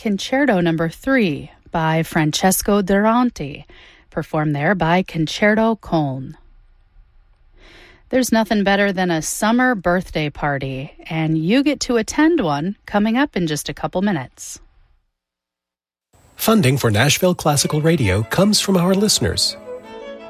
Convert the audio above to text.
Concerto No. 3 by Francesco Durante, performed there by Concerto Köln. There's nothing better than a summer birthday party, and you get to attend one coming up in just a couple minutes. Funding for Nashville Classical Radio comes from our listeners